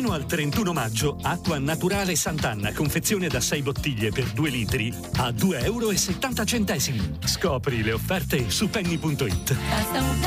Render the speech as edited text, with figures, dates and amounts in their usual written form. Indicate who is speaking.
Speaker 1: Fino al 31 maggio, acqua naturale Sant'Anna, confezione da 6 bottiglie per 2 litri, a €2,70. Scopri le offerte su penny.it.
Speaker 2: Basta un